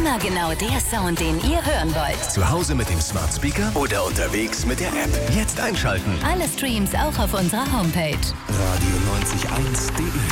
Immer genau der Sound, den ihr hören wollt. Zu Hause mit dem Smart Speaker oder unterwegs mit der App. Jetzt einschalten. Alle Streams auch auf unserer Homepage. Radio 90.1.de